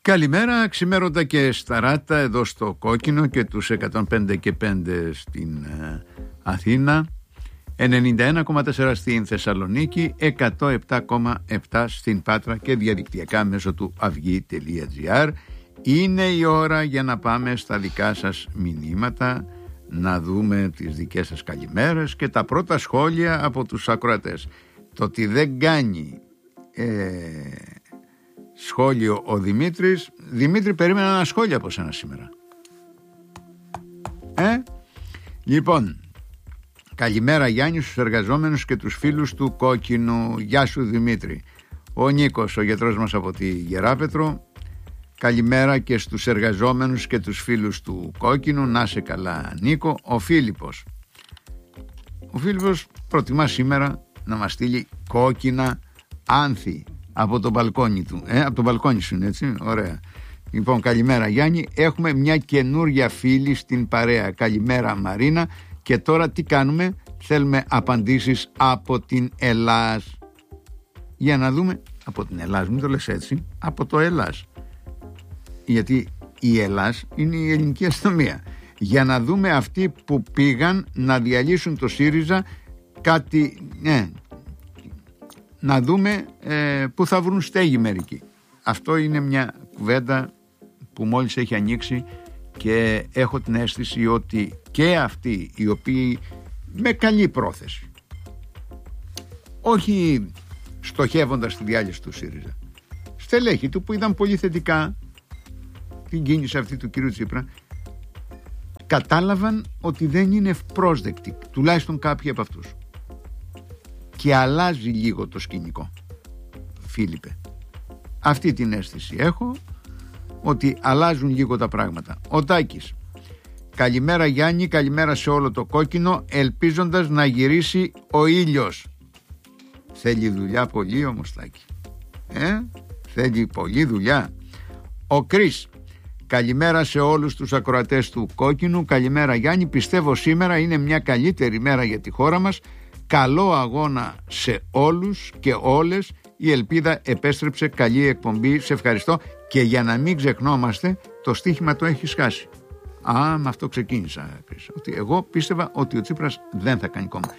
Καλημέρα, ξημέρωτα και σταράτα εδώ στο Κόκκινο και τους 105 και 5 στην Αθήνα, 91,4 στην Θεσσαλονίκη, 107,7 στην Πάτρα και διαδικτυακά μέσω του avygi.gr. Είναι η ώρα για να πάμε στα δικά σας μηνύματα, να δούμε τις δικές σας καλημέρες και τα πρώτα σχόλια από τους ακροατές. Το ότι δεν κάνει σχόλιο ο Δημήτρης. Δημήτρη, περίμενα ένα σχόλιο από σένα σήμερα. Λοιπόν, καλημέρα Γιάννη στους εργαζόμενους και τους φίλους του Κόκκινου. Γεια σου Δημήτρη. Ο Νίκος, ο γιατρός μας από τη Γεράπετρο. Καλημέρα και στους εργαζόμενους και τους φίλους του Κόκκινου. Να σε καλά Νίκο. Ο Φίλιππος προτιμά σήμερα να μας στείλει κόκκινα άνθη από το μπαλκόνι του. Από το μπαλκόνι σου είναι, έτσι, ωραία. Λοιπόν, καλημέρα Γιάννη. Έχουμε μια καινούρια φίλη στην παρέα. Καλημέρα Μαρίνα. Και τώρα τι κάνουμε? Θέλουμε απαντήσεις από την Ελλάς. Για να δούμε. Από την Ελλάς, μην το λες έτσι. Από το Ελλάς. Γιατί η Ελλάς είναι η ελληνική αστυνομία. Για να δούμε αυτοί που πήγαν να διαλύσουν το ΣΥΡΙΖΑ κάτι... να δούμε πού θα βρουν στέγη μερικοί. Αυτό είναι μια κουβέντα που μόλις έχει ανοίξει και έχω την αίσθηση ότι και αυτοί οι οποίοι με καλή πρόθεση, όχι στοχεύοντας τη διάλυση του ΣΥΡΙΖΑ, στελέχη του που είδαν πολύ θετικά την κίνηση αυτή του κύριου Τσίπρα, κατάλαβαν ότι δεν είναι ευπρόσδεκτοι, τουλάχιστον κάποιοι από αυτούς. Και αλλάζει λίγο το σκηνικό, Φίλιππε. Αυτή την αίσθηση έχω, ότι αλλάζουν λίγο τα πράγματα. Ο Τάκης, καλημέρα Γιάννη, καλημέρα σε όλο το Κόκκινο, ελπίζοντας να γυρίσει ο ήλιος. Θέλει δουλειά πολύ όμως Τάκη, θέλει πολύ δουλειά. Ο Κρίς, καλημέρα σε όλους τους ακροατές του Κόκκινου. Καλημέρα Γιάννη, πιστεύω σήμερα είναι μια καλύτερη μέρα για τη χώρα μας. Καλό αγώνα σε όλους και όλες. Η ελπίδα επέστρεψε. Καλή εκπομπή. Σε ευχαριστώ. Και για να μην ξεχνόμαστε, το στοίχημα το έχεις χάσει. Με αυτό ξεκίνησα. Ότι εγώ πίστευα ότι ο Τσίπρας δεν θα κάνει κόμμα.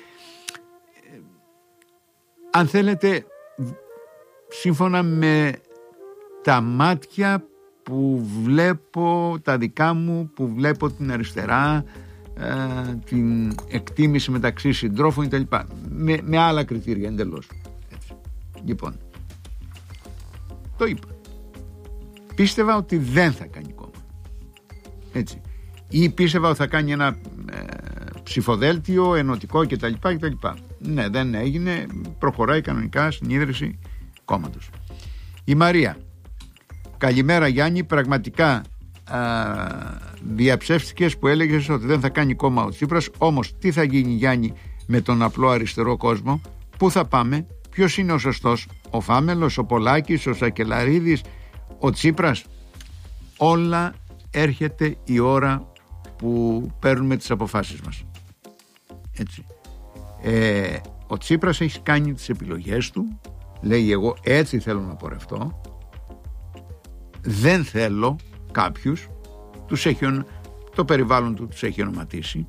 Αν θέλετε, σύμφωνα με τα μάτια που βλέπω, τα δικά μου, που βλέπω την αριστερά, την εκτίμηση μεταξύ συντρόφων κτλ. Με άλλα κριτήρια εντελώς. Έτσι. Λοιπόν, το είπα. Πίστευα ότι δεν θα κάνει κόμμα. Έτσι. Ή πίστευα ότι θα κάνει ένα ψηφοδέλτιο ενωτικό κτλ. Ναι, δεν έγινε. Προχωράει κανονικά στην ίδρυση κόμματος. Η Μαρία, καλημέρα Γιάννη, πραγματικά διαψεύστηκες που έλεγες ότι δεν θα κάνει κόμμα ο Τσίπρας. Όμως τι θα γίνει Γιάννη με τον απλό αριστερό κόσμο? Πού θα πάμε? Ποιος είναι ο σωστός? Ο Φάμελος, ο Πολάκης, ο Σακελαρίδης, ο Τσίπρας? Όλα έρχεται η ώρα που παίρνουμε τις αποφάσεις μας. Έτσι. Ο Τσίπρας έχει κάνει τις επιλογές του. Λέει εγώ έτσι θέλω να πορευτώ. Δεν θέλω κάποιους, το περιβάλλον του τους έχει ονοματίσει.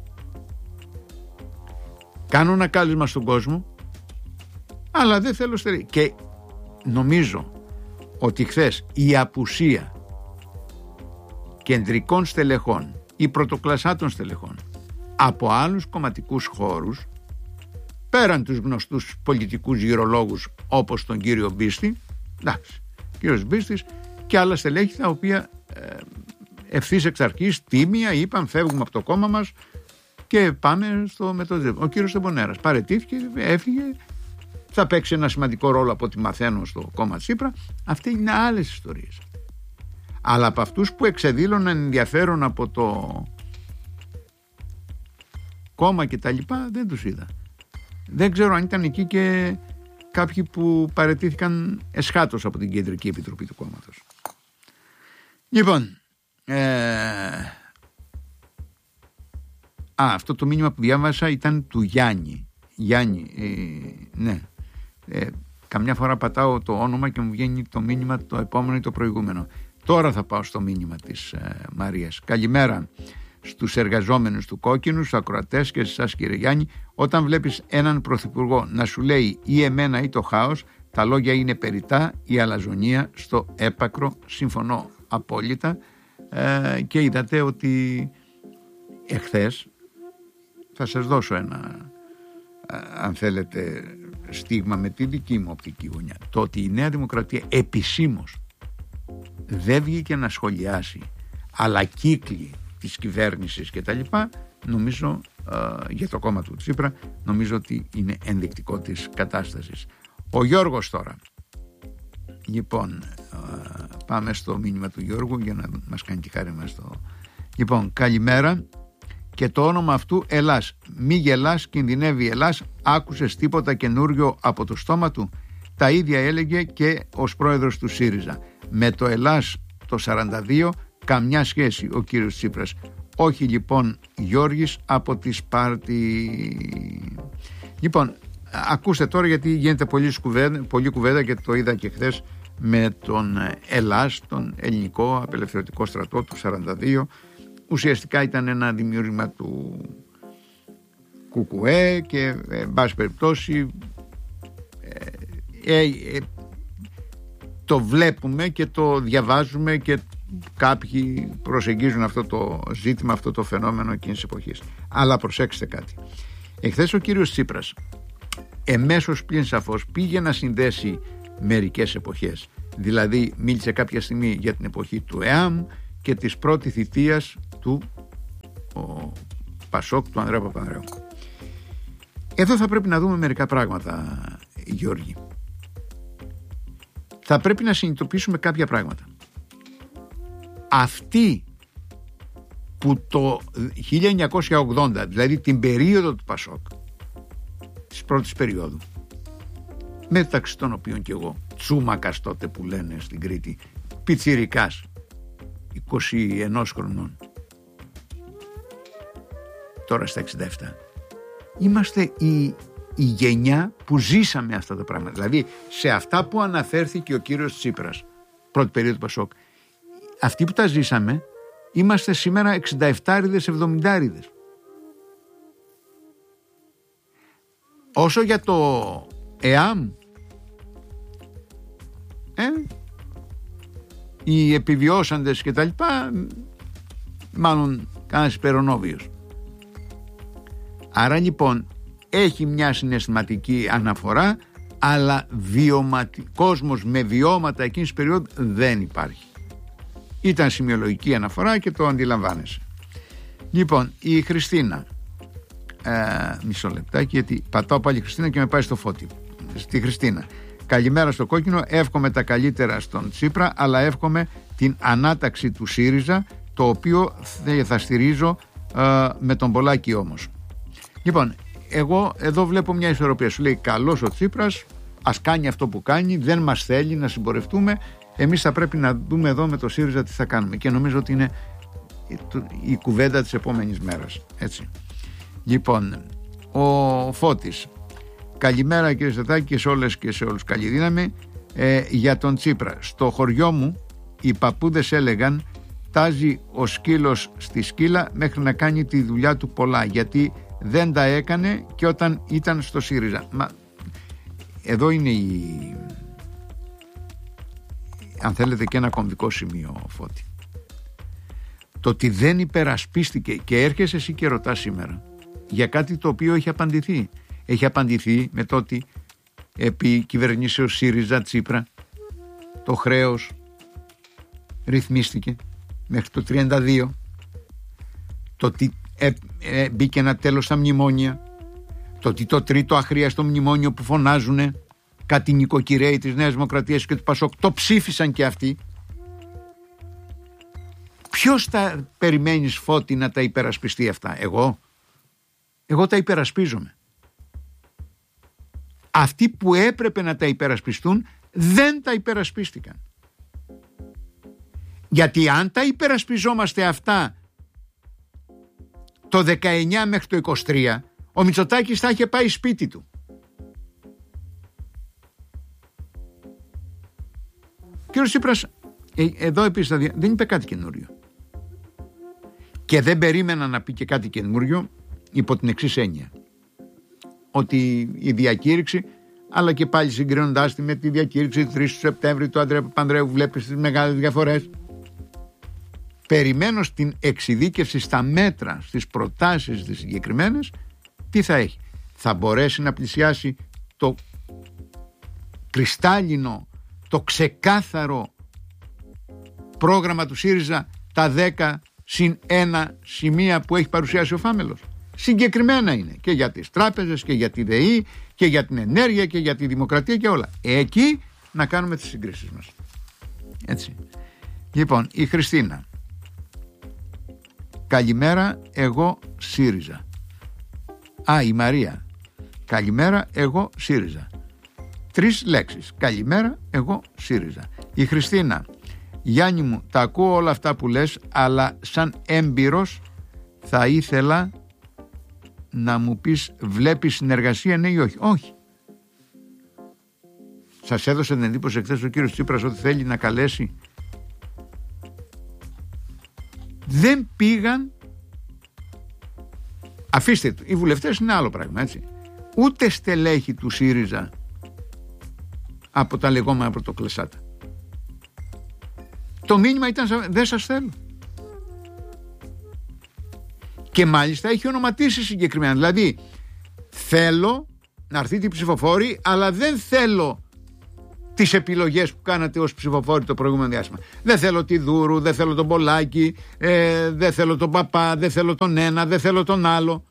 Κάνω ένα κάλεσμα στον κόσμο, αλλά δεν θέλω στερή. Και νομίζω ότι χθες η απουσία κεντρικών στελεχών ή πρωτοκλασσάτων στελεχών από άλλους κομματικούς χώρους, πέραν τους γνωστούς πολιτικούς γυρολόγους όπως τον κύριο Μπίστη, εντάξει, κύριος Μπίστης και άλλα στελέχη τα οποία ευθύς εξ αρχής τίμια είπαν φεύγουμε από το κόμμα μας και πάμε στο μετώδιο. Ο κύριος Τεμπονέρας παραιτήθηκε, έφυγε, θα παίξει ένα σημαντικό ρόλο από ό,τι μαθαίνω στο κόμμα Τσίπρα. Αυτοί είναι άλλες ιστορίες. Αλλά από αυτούς που εξεδήλωναν ενδιαφέρον από το κόμμα και τα λοιπά δεν τους είδα. Δεν ξέρω αν ήταν εκεί και κάποιοι που παραιτήθηκαν εσχάτως από την Κεντρική Επιτροπή του κόμματος. Λοιπόν, αυτό το μήνυμα που διάβασα ήταν του Γιάννη. Γιάννη, ναι. Καμιά φορά πατάω το όνομα και μου βγαίνει το μήνυμα το επόμενο ή το προηγούμενο. Τώρα θα πάω στο μήνυμα της Μαρίας. Καλημέρα στους εργαζόμενους του Κόκκινου, στους ακροατές και σε εσάς κύριε Γιάννη. Όταν βλέπεις έναν πρωθυπουργό να σου λέει ή εμένα ή το χάος, τα λόγια είναι περιττά, η αλαζονία στο έπακρο. Συμφωνώ απόλυτα. Και είδατε ότι εχθές, θα σας δώσω ένα, αν θέλετε, στίγμα με τη δική μου οπτική γωνιά, το ότι η Νέα Δημοκρατία επισήμως δεν βγήκε να σχολιάσει, αλλά κύκλοι της κυβέρνησης και τα λοιπά, νομίζω για το κόμμα του Τσίπρα, νομίζω ότι είναι ενδεικτικό της κατάστασης. Ο Γιώργος τώρα. Λοιπόν, πάμε στο μήνυμα του Γιώργου για να μας κάνει τη χάρη μας το... Λοιπόν, καλημέρα. Και το όνομα αυτού Ελλάς. Μη γελάς, κινδυνεύει Ελλάς. Άκουσες τίποτα καινούριο από το στόμα του? Τα ίδια έλεγε και ως πρόεδρος του ΣΥΡΙΖΑ. Με το Ελλάς το 42 καμιά σχέση ο κύριος Τσίπρας. Όχι λοιπόν Γιώργης από τη Σπάρτη. Λοιπόν, ακούστε τώρα, γιατί γίνεται πολλή κουβέντα και το είδα και χθες με τον Ελλάς, τον ελληνικό απελευθερωτικό στρατό του 42. Ουσιαστικά ήταν ένα δημιούργημα του ΚΚΕ και εν πάση περιπτώσει το βλέπουμε και το διαβάζουμε και κάποιοι προσεγγίζουν αυτό το ζήτημα, αυτό το φαινόμενο εκείνης της εποχής. Αλλά προσέξτε κάτι. Εχθές ο κύριος Τσίπρας εμέσως πλην σαφώς πήγε να συνδέσει μερικές εποχές. Δηλαδή μίλησε κάποια στιγμή για την εποχή του ΕΑΜ και της πρώτης θητείας του Πασόκ, του Ανδρέα Παπανδρέου. Εδώ θα πρέπει να δούμε μερικά πράγματα, Γιώργη. Θα πρέπει να συνειδητοποιήσουμε κάποια πράγματα. Αυτοί που το 1980, δηλαδή την περίοδο του Πασόκ, της πρώτης περίοδου, μεταξύ των οποίων και εγώ, τσούμακας τότε που λένε στην Κρήτη, πιτσιρικάς, 21 χρονών, τώρα στα 67, είμαστε η γενιά που ζήσαμε αυτά τα πράγματα. Δηλαδή σε αυτά που αναφέρθηκε ο κύριος Τσίπρας, πρώτη περίοδο του Πασόκ, αυτοί που τα ζήσαμε είμαστε σήμερα 67-70. Όσο για το ΕΑΜ, οι επιβιώσαντες και τα λοιπά, μάλλον κανένας υπερονόβιος. Άρα λοιπόν έχει μια συναισθηματική αναφορά, αλλά κόσμος με βιώματα εκείνης της περίοδου δεν υπάρχει. Ήταν σημειολογική αναφορά και το αντιλαμβάνεσαι. Λοιπόν, η Χριστίνα, μισό λεπτάκι, γιατί πατάω πάλι Χριστίνα και με πάει στο Φώτη. Στη Χριστίνα. Καλημέρα στο Κόκκινο, εύχομαι τα καλύτερα στον Τσίπρα, αλλά εύχομαι την ανάταξη του ΣΥΡΙΖΑ, το οποίο θα στηρίζω με τον Πολάκη όμως. Λοιπόν, εγώ εδώ βλέπω μια ισορροπία. Σου λέει καλός ο Τσίπρας, ας κάνει αυτό που κάνει, δεν μας θέλει να συμπορευτούμε. Εμείς θα πρέπει να δούμε εδώ με το ΣΥΡΙΖΑ τι θα κάνουμε. Και νομίζω ότι είναι η κουβέντα της επόμενης μέρας. Έτσι. Λοιπόν, ο Φώτης. Καλημέρα κύριε Στατάκη και σε όλες και σε όλους. Καλή δύναμη. Για τον Τσίπρα. Στο χωριό μου οι παππούδες έλεγαν τάζει ο σκύλος στη σκύλα μέχρι να κάνει τη δουλειά του πολλά, γιατί δεν τα έκανε και όταν ήταν στο ΣΥΡΙΖΑ. Εδώ είναι αν θέλετε και ένα κομβικό σημείο, Φώτη. Το ότι δεν υπερασπίστηκε και έρχεσαι εσύ και ρωτάς σήμερα για κάτι το οποίο έχει απαντηθεί. Έχει απαντηθεί με το ότι επί κυβερνήσεως ΣΥΡΙΖΑ Τσίπρα το χρέος ρυθμίστηκε μέχρι το 32. Το ότι μπήκε ένα τέλος στα μνημόνια. Το ότι το τρίτο αχρίαστο μνημόνιο που φωνάζουνε κάτι νοικοκυρέοι της Νέας Δημοκρατίας και του Πασόκ το ψήφισαν και αυτοί. Ποιος τα περιμένεις, Φώτη, να τα υπερασπιστεί αυτά? Εγώ τα υπερασπίζομαι. Αυτοί που έπρεπε να τα υπερασπιστούν δεν τα υπερασπίστηκαν. Γιατί αν τα υπερασπιζόμαστε αυτά το 19 μέχρι το 23, ο Μητσοτάκης θα είχε πάει σπίτι του. Ο κύριος Τσίπρας εδώ επίσης δεν είπε κάτι καινούριο. Και δεν περίμενα να πει και κάτι καινούριο υπό την εξής έννοια. Ότι η διακήρυξη, αλλά και πάλι συγκρίνοντάς τη με τη διακήρυξη του 3 του Σεπτέμβρη του Αντρέα Παπανδρέου, βλέπεις τις μεγάλες διαφορές. Περιμένω στην εξειδίκευση στα μέτρα, στις προτάσεις τις συγκεκριμένες, τι θα έχει. Θα μπορέσει να πλησιάσει το κρυστάλλινο, το ξεκάθαρο πρόγραμμα του ΣΥΡΙΖΑ, τα 10+1 σημεία που έχει παρουσιάσει ο Φάμελος. Συγκεκριμένα είναι και για τις τράπεζες και για τη ΔΕΗ και για την ενέργεια και για τη δημοκρατία και όλα. Εκεί να κάνουμε τις συγκρίσεις μας. Έτσι. Λοιπόν, η Χριστίνα. Καλημέρα, εγώ ΣΥΡΙΖΑ. Η Μαρία. Καλημέρα, εγώ ΣΥΡΙΖΑ. 3 λέξεις. Καλημέρα, εγώ ΣΥΡΙΖΑ. Η Χριστίνα. Γιάννη μου, τα ακούω όλα αυτά που λες, αλλά σαν έμπειρος θα ήθελα να μου πεις, βλέπεις συνεργασία, ναι ή όχι? Όχι. Σας έδωσε την εντύπωση εχθές ο κύριος Τσίπρας ότι θέλει να καλέσει? Δεν πήγαν. Αφήστε του, οι βουλευτές είναι άλλο πράγμα, έτσι. Ούτε στελέχη του ΣΥΡΙΖΑ από τα λεγόμενα πρωτοκλεσάτα. Το μήνυμα ήταν δεν σας θέλω. Και μάλιστα έχει ονοματίσει συγκεκριμένα. Δηλαδή θέλω να έρθει η ψηφοφόρη, αλλά δεν θέλω τις επιλογές που κάνατε ως ψηφοφόροι το προηγούμενο διάστημα. Δεν θέλω τη Δούρου, δεν θέλω τον Πολάκη, δεν θέλω τον Παπά, δεν θέλω τον ένα, δεν θέλω τον άλλο.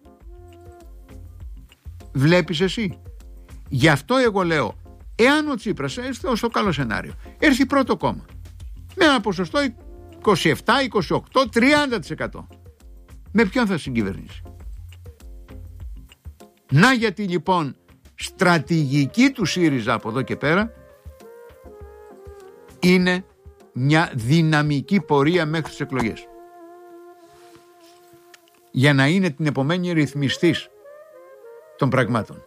Βλέπεις εσύ. Γι' αυτό εγώ λέω, εάν ο Τσίπρας, στο καλό σενάριο, έρθει πρώτο κόμμα με ένα ποσοστό 27, 28, 30%, με ποιον θα συγκυβερνήσει? Να γιατί λοιπόν στρατηγική του ΣΥΡΙΖΑ από εδώ και πέρα είναι μια δυναμική πορεία μέχρι τις εκλογές, για να είναι την επομένη ρυθμιστής των πραγμάτων.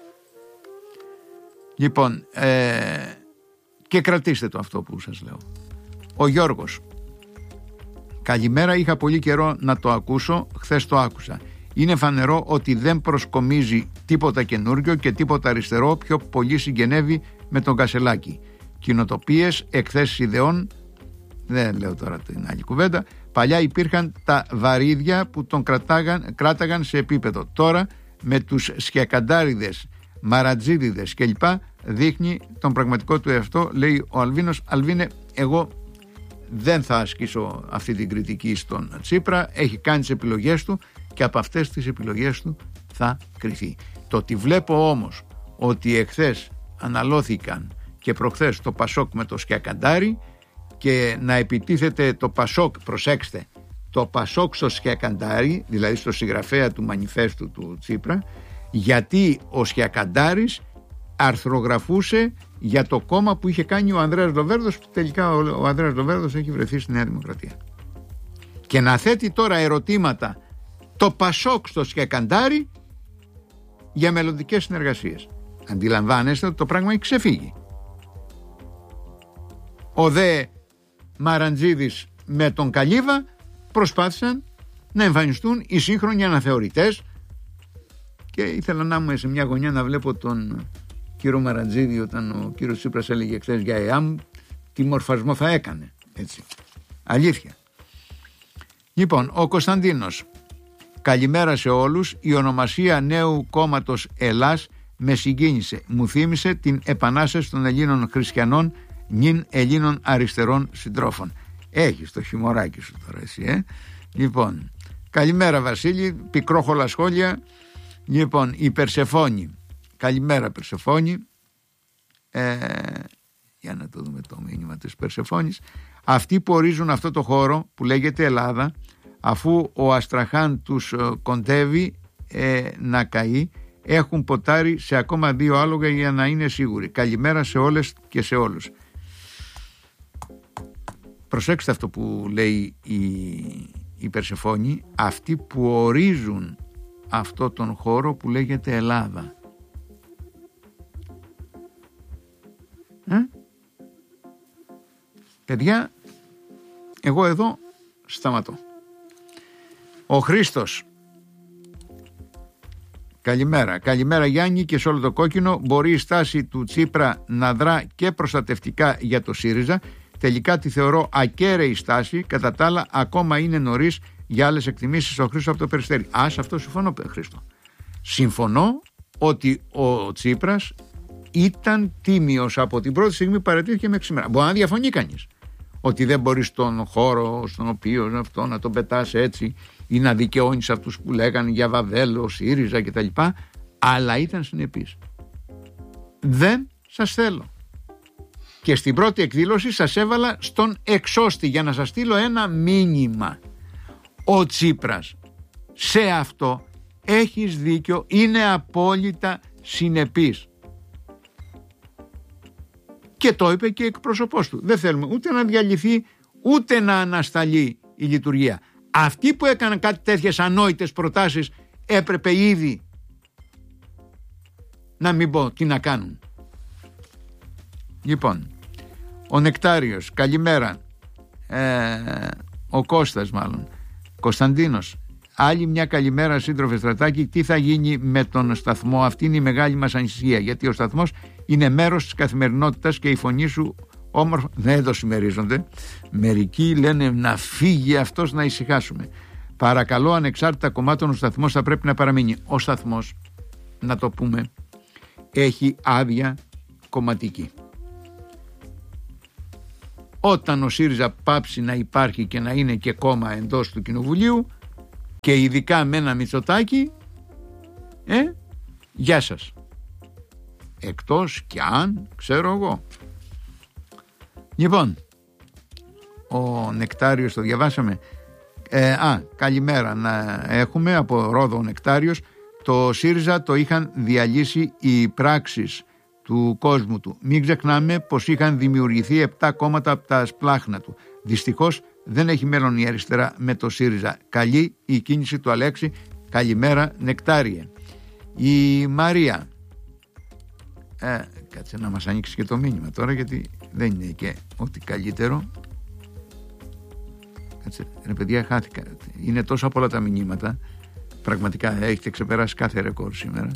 Λοιπόν, και κρατήστε το αυτό που σας λέω. Ο Γιώργος. Καλημέρα, είχα πολύ καιρό να το ακούσω, χθες το άκουσα. Είναι φανερό ότι δεν προσκομίζει τίποτα καινούργιο και τίποτα αριστερό, πιο πολύ συγγενεύει με τον Κασελάκη. Κοινοτοπίες, εκθέσεις ιδεών, δεν λέω τώρα την άλλη κουβέντα. Παλιά υπήρχαν τα βαρύδια που τον κράταγαν σε επίπεδο. Τώρα με τους σκιακαντάριδες, μαρατζίδιδες κλπ. Δείχνει τον πραγματικό του εαυτό, λέει ο Αλβίνος. Αλβίνε, εγώ δεν θα ασκήσω αυτή την κριτική στον Τσίπρα. Έχει κάνει τις επιλογές του και από αυτές τις επιλογές του θα κριθεί. Το ότι βλέπω όμως ότι εχθές αναλώθηκαν και προχθές το Πασόκ με το Σκιακαντάρι και να επιτίθεται το Πασόκ, προσέξτε, το Πασόκ στο Σκιακαντάρι, δηλαδή στο συγγραφέα του μανιφέστου του Τσίπρα, γιατί ο Σκιακαντάρης αρθρογραφούσε για το κόμμα που είχε κάνει ο Ανδρέας Λοβέρδος, που τελικά ο Ανδρέας Λοβέρδος έχει βρεθεί στη Νέα Δημοκρατία. Και να θέτει τώρα ερωτήματα το Πασόκ στο Σκιακαντάρι για μελλοντικές συνεργασίες. Αντιλαμβάνεστε ότι το πράγμα έχει ξεφύγει. Ο δε Μαραντζίδης με τον Καλίβα προσπάθησαν να εμφανιστούν οι σύγχρονοι αναθεωρητές και ήθελα να είμαι σε μια γωνιά να βλέπω τον κύριο Μαραντζίδη όταν ο κύριος Τσίπρας έλεγε χθες για ΕΑΜ τι μορφασμό θα έκανε, έτσι. Αλήθεια. Λοιπόν, ο Κωνσταντίνος. Καλημέρα σε όλους. Η ονομασία νέου κόμματος Ελλάς με συγκίνησε. Μου θύμισε την επανάσταση των Ελλήνων χριστιανών νυν Ελλήνων αριστερών συντρόφων. Έχεις το χιμωράκι σου τώρα εσύ, Λοιπόν, καλημέρα Βασίλη, πικρόχολα σχόλια. Λοιπόν, η Περσεφόνη. Καλημέρα Περσεφόνη. Για να το δούμε το μήνυμα της Περσεφόνης. Αυτοί που ορίζουν αυτό το χώρο που λέγεται Ελλάδα, αφού ο Αστραχάν τους κοντεύει να καεί, έχουν ποτάρει σε ακόμα 2 άλογα για να είναι σίγουροι. Καλημέρα σε όλες και σε όλους. Προσέξτε αυτό που λέει η Περσεφόνη. Αυτοί που ορίζουν αυτό τον χώρο που λέγεται Ελλάδα. Παιδιά, εγώ εδώ σταματώ. Ο Χρήστος. Καλημέρα. Καλημέρα Γιάννη και σε όλο το κόκκινο. Μπορεί η στάση του Τσίπρα να δρά και προστατευτικά για το ΣΥΡΙΖΑ. Τελικά τη θεωρώ ακέραιη στάση. Κατά τα άλλα, ακόμα είναι νωρίς για άλλες εκτιμήσεις. Ο Χρήστος από το Περιστέρι. Σε αυτό συμφωνώ, Χρήστο. Συμφωνώ ότι ο Τσίπρας ήταν τίμιος από την πρώτη στιγμή που παρατήθηκε μέχρι σήμερα. Μπορεί να διαφωνεί κανείς ότι δεν μπορεί στον χώρο στον οποίο αυτό να τον πετάς έτσι ή να δικαιώνεις αυτούς που λέγανε για Βαβέλο, ΣΥΡΙΖΑ κτλ. Αλλά ήταν συνεπής. Δεν σας θέλω. Και στην πρώτη εκδήλωση σας έβαλα στον εξώστη για να σας στείλω ένα μήνυμα. Ο Τσίπρας σε αυτό έχεις δίκιο, είναι απόλυτα συνεπής. Και το είπε και εκπρόσωπός του. Δεν θέλουμε ούτε να διαλυθεί ούτε να ανασταλεί η λειτουργία. Αυτοί που έκαναν κάτι τέτοιες ανόητες προτάσεις έπρεπε ήδη να μην πω τι να κάνουν. Λοιπόν, ο Νεκτάριος, καλημέρα. Ο Κώστας μάλλον. Κωνσταντίνος, άλλη μια καλημέρα σύντροφε Στρατάκη. Τι θα γίνει με τον σταθμό? Αυτή είναι η μεγάλη μας ανησυχία, γιατί ο σταθμός είναι μέρος της καθημερινότητας και η φωνή σου όμορφα δεν το συμμερίζονται. Μερικοί λένε να φύγει αυτός, να ησυχάσουμε. Παρακαλώ, ανεξάρτητα κομμάτων, ο σταθμός θα πρέπει να παραμείνει. Ο σταθμός, να το πούμε, έχει άδεια κομματική. Όταν ο ΣΥΡΙΖΑ πάψει να υπάρχει και να είναι και κόμμα εντός του κοινοβουλίου και ειδικά με ένα Μητσοτάκη, γεια σας. Εκτός κι αν ξέρω εγώ. Λοιπόν, ο Νεκτάριος το διαβάσαμε. Καλημέρα να έχουμε από Ρόδο ο Νεκτάριος. Το ΣΥΡΙΖΑ το είχαν διαλύσει οι πράξεις του κόσμου του. Μην ξεχνάμε πως είχαν δημιουργηθεί 7 κόμματα από τα σπλάχνα του. Δυστυχώς δεν έχει μέλλον η αριστερά με το ΣΥΡΙΖΑ. Καλή η κίνηση του Αλέξη. Καλημέρα Νεκτάριε. Η Μαρία. Κάτσε να μας ανοίξει και το μήνυμα τώρα, γιατί δεν είναι και ό,τι καλύτερο. Κάτσε, ρε παιδιά, χάθηκα. Είναι τόσο πολλά τα μηνύματα. Πραγματικά έχετε ξεπεράσει κάθε ρεκόρ σήμερα.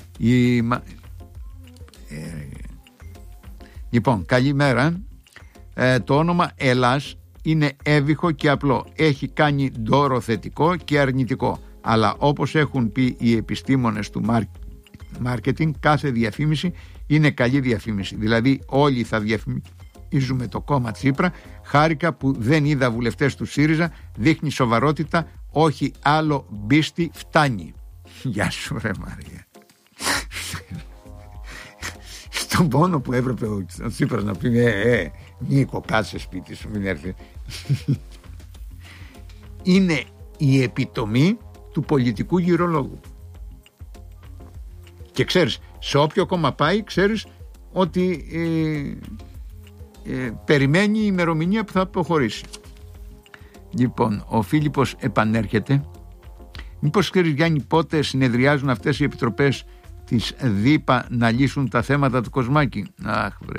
Λοιπόν, καλημέρα. Το όνομα Ελλάς είναι έβυχο και απλό. Έχει κάνει ντόρο θετικό και αρνητικό. Αλλά όπως έχουν πει οι επιστήμονες του μάρκετινγκ, κάθε διαφήμιση είναι καλή διαφήμιση. Δηλαδή όλοι θα διαφημίζουμε το κόμμα Τσίπρα. Χάρηκα που δεν είδα βουλευτές του ΣΥΡΙΖΑ. Δείχνει σοβαρότητα. Όχι άλλο μπίστη, φτάνει. Γεια σου ρε Μαρία. Στον πόνο που έπρεπε ο Τσίπρας να πει Νίκο, κάτσε σπίτι σου, μην έρθει. Είναι η επιτομή του πολιτικού γυρολόγου. Και ξέρεις, σε όποιο κόμμα πάει, ξέρεις ότι περιμένει η ημερομηνία που θα προχωρήσει. Λοιπόν, ο Φίλιππος επανέρχεται. Μήπως ξέρεις Γιάννη πότε συνεδριάζουν αυτές οι επιτροπές της ΔΥΠΑ να λύσουν τα θέματα του Κοσμάκη? Αχ βρε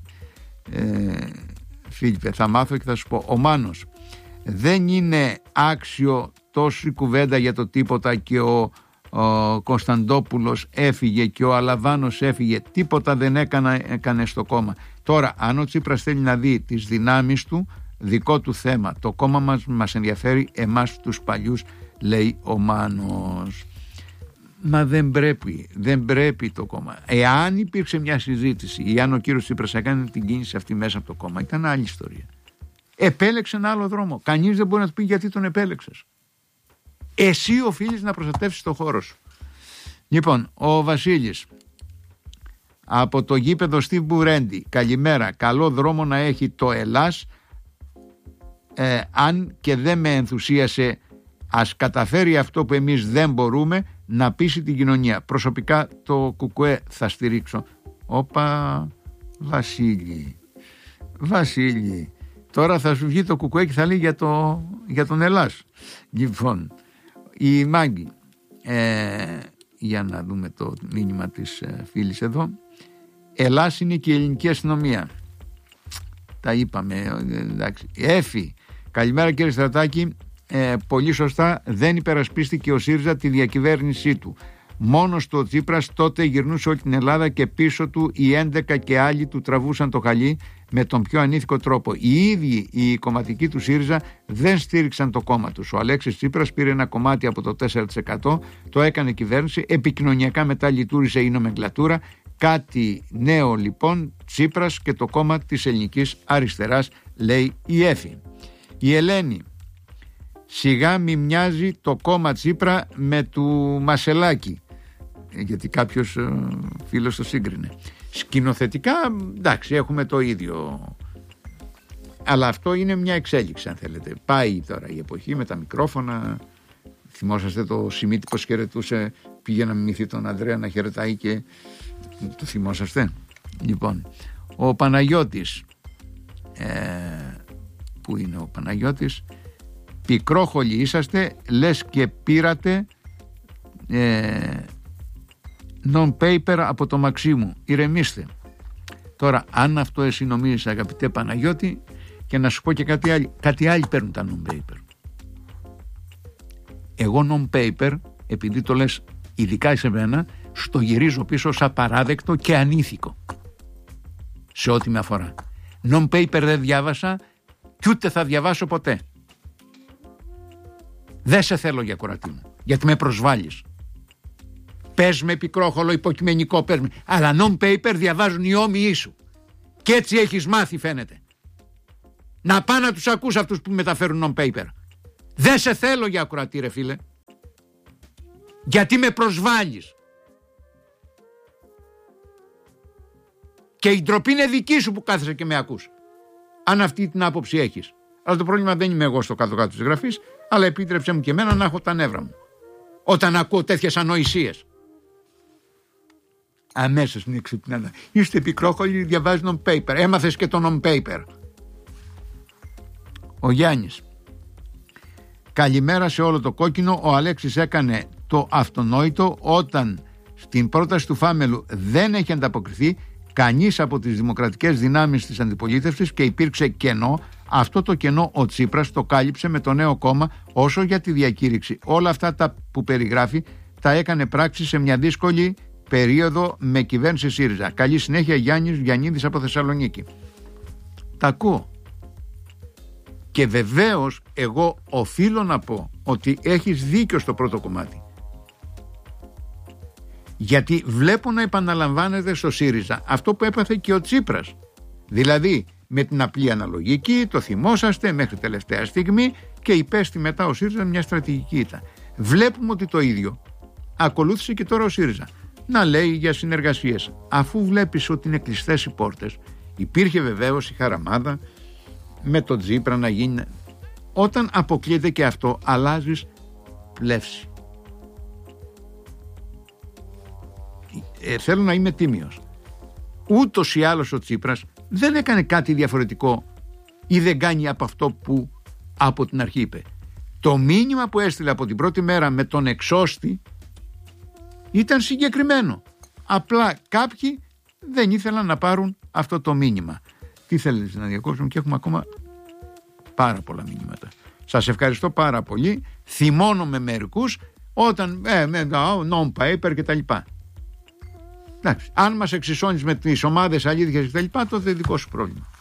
Φίλιππε, θα μάθω και θα σου πω. Ο Μάνος, δεν είναι άξιο τόση κουβέντα για το τίποτα και ο Κωνσταντόπουλος έφυγε και ο Αλαβάνος έφυγε, τίποτα δεν έκανε στο κόμμα. Τώρα αν ο Τσίπρας θέλει να δει τις δυνάμεις του, δικό του θέμα, το κόμμα μας ενδιαφέρει εμάς τους παλιούς, λέει ο Μάνος. Μα δεν πρέπει το κόμμα. Εάν υπήρξε μια συζήτηση ή αν ο κύριος Τσίπρας έκανε την κίνηση αυτή μέσα από το κόμμα, ήταν άλλη ιστορία. Επέλεξε ένα άλλο δρόμο. Κανείς δεν μπορεί να του πει γιατί τον επέλεξες. Εσύ οφείλεις να προστατεύσεις το χώρο σου. Λοιπόν, ο Βασίλης από το γήπεδο Στίβ Μπουρέντι, καλημέρα. Καλό δρόμο να έχει το Ελλάς, αν και δεν με ενθουσίασε, ας καταφέρει αυτό που εμείς δεν μπορούμε, να πείσει την κοινωνία. Προσωπικά το ΚΚΕ θα στηρίξω. Όπα, Βασίλη, τώρα θα σου βγει το ΚΚΕ και θα λέει για τον Ελλάς. Λοιπόν, η Μάγκη, για να δούμε το μήνυμα της φίλης εδώ. Ελλάς είναι και η ελληνική αστυνομία. Τα είπαμε. Εντάξει. Έφη. Καλημέρα κύριε Στρατάκη. Πολύ σωστά, δεν υπερασπίστηκε ο ΣΥΡΙΖΑ τη διακυβέρνησή του. Μόνος του ο Τσίπρας τότε γυρνούσε όλη την Ελλάδα και πίσω του οι 11 και άλλοι του τραβούσαν το χαλί με τον πιο ανήθικο τρόπο. Οι ίδιοι οι κομματικοί του ΣΥΡΙΖΑ δεν στήριξαν το κόμμα τους. Ο Αλέξης Τσίπρας πήρε ένα κομμάτι από το 4%, το έκανε κυβέρνηση, επικοινωνιακά μετά λειτουργήσε η νομεγκλατούρα. Κάτι νέο λοιπόν, Τσίπρας και το κόμμα της ελληνικής αριστεράς, λέει η Έφη. Η Ελένη. Σιγά μη μοιάζει το κόμμα Τσίπρα με του Μασελάκη, γιατί κάποιος φίλος το σύγκρινε. Σκηνοθετικά εντάξει, έχουμε το ίδιο, αλλά αυτό είναι μια εξέλιξη αν θέλετε. Πάει τώρα η εποχή με τα μικρόφωνα. Θυμόσαστε το Σιμίτη πως χαιρετούσε, πήγε να μιμηθεί τον Ανδρέα να χαιρετάει και το θυμόσαστε? Λοιπόν, ο Παναγιώτης, πού είναι ο Παναγιώτης? Πικρόχολοι είσαστε, λες και πήρατε non-paper από το Μαξίμου. Ηρεμήστε. Τώρα, αν αυτό εσύ νομίζεις, αγαπητέ Παναγιώτη, και να σου πω και κάτι άλλοι παίρνουν τα non-paper. Εγώ non-paper, επειδή το λες ειδικά σε μένα, στο γυρίζω πίσω ως απαράδεκτο και ανήθικο σε ό,τι με αφορά. Non-paper δεν διάβασα και ούτε θα διαβάσω ποτέ. Δεν σε θέλω για κορατή μου, γιατί με προσβάλλεις. Πες με πικρόχολο υποκειμενικό, πες με, αλλά non-paper διαβάζουν οι όμοιοι σου. Και έτσι έχεις μάθει, φαίνεται. Να πά να τους ακούς αυτούς που μεταφέρουν non-paper. Δεν σε θέλω για ακροατή, ρε φίλε, γιατί με προσβάλλεις. Και η ντροπή είναι δική σου που κάθεσαι και με ακούς, αν αυτή την άποψη έχεις. Αλλά το πρόβλημα δεν είμαι εγώ στο κάτω-κάτω της γραφής, αλλά επίτρεψε μου και εμένα να έχω τα νεύρα μου όταν ακούω τέτοιες ανοησίες. Αμέσως είναι ξυπνάδα. Είστε πικρόχολοι, διαβάζουν non-paper. Έμαθες και το non-paper. Ο Γιάννης. Καλημέρα σε όλο το κόκκινο. Ο Αλέξης έκανε το αυτονόητο όταν στην πρόταση του Φάμελου δεν έχει ανταποκριθεί κανείς από τις δημοκρατικές δυνάμεις της αντιπολίτευσης και υπήρξε κενό. Αυτό το κενό ο Τσίπρας το κάλυψε με το νέο κόμμα. Όσο για τη διακήρυξη, όλα αυτά τα που περιγράφει τα έκανε πράξη σε μια δύσκολη περίοδο με κυβέρνηση ΣΥΡΙΖΑ. Καλή συνέχεια, Γιάννης Γιαννίδης από Θεσσαλονίκη. Τα ακούω. Και βεβαίως εγώ οφείλω να πω ότι έχεις δίκιο στο πρώτο κομμάτι. Γιατί βλέπω να επαναλαμβάνεται στο ΣΥΡΙΖΑ αυτό που έπαθε και ο Τσίπρας. Δηλαδή με την απλή αναλογική, το θυμόσαστε μέχρι τελευταία στιγμή, και υπέστη μετά ο ΣΥΡΙΖΑ μια στρατηγική ήττα. Βλέπουμε ότι το ίδιο ακολούθησε και τώρα ο ΣΥΡΙΖΑ. Να λέει για συνεργασίες. Αφού βλέπεις ότι είναι κλειστές οι πόρτες, υπήρχε βεβαίως η χαραμάδα με τον Τσίπρα να γίνει. Όταν αποκλείεται και αυτό, αλλάζεις πλεύση. Θέλω να είμαι τίμιος. Ούτως ή άλλως ο Τσίπρας δεν έκανε κάτι διαφορετικό ή δεν κάνει από αυτό που από την αρχή είπε. Το μήνυμα που έστειλε από την πρώτη μέρα με τον εξώστη ήταν συγκεκριμένο. Απλά κάποιοι δεν ήθελαν να πάρουν αυτό το μήνυμα. Τι θέλετε να διακόψουμε, και έχουμε ακόμα πάρα πολλά μηνύματα. Σας ευχαριστώ πάρα πολύ. Θυμώνομαι μερικούς όταν non-paper και τα λοιπά. Εντάξει, αν μας εξισώνεις με τις ομάδες αλήθειας και τα λοιπά, τότε δικό σου πρόβλημα.